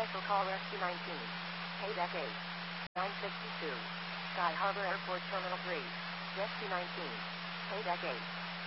Special call Rescue 19. Payback 8. 962. Sky Harbor Airport Terminal 3. Rescue 19. Payback 8.